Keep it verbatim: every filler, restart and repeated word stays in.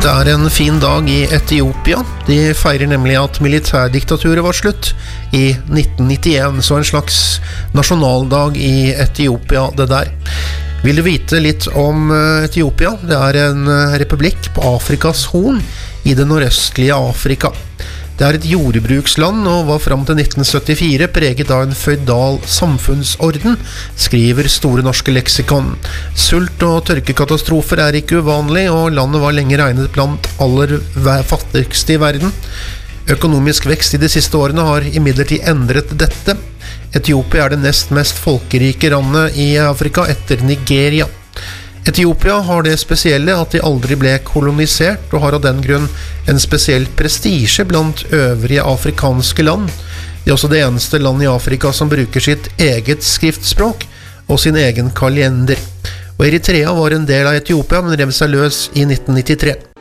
Det er en fin dag i Etiopia. De feirer nemlig at militærdiktaturet var slutt i nitten nittien, så en slags nasjonaldag i Etiopia, det der. Vil du vite litt om Etiopia? Det er en republikk på Afrikas Horn i det nordøstlige Afrika. Det er et jordbruksland og var frem til nitten syttifire preget av en føydal samfunnsorden, skriver Store norske leksikon. Sult- og tørkekatastrofer er ikke uvanlig, og landet var lenge regnet blant aller fattigste i verden. Økonomisk vekst i de siste årene har imidlertid endret dette. Etiopia er det nest mest folkerike landet i Afrika etter Nigeria. Etiopia har det spesielle at de aldri ble kolonisert, og har av den grunn en spesiell prestisje blant øvrige afrikanske land. Det er også det eneste land i Afrika som bruker sitt eget skriftspråk og sin egen kalender. Og Eritrea var en del av Etiopia, men rev seg løs i nitten nittitre.